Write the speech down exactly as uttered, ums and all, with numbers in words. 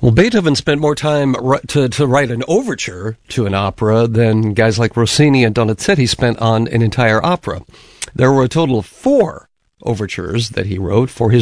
Well, Beethoven spent more time to, to write an overture to an opera than guys like Rossini and Donizetti spent on an entire opera. There were a total of four overtures that he wrote for his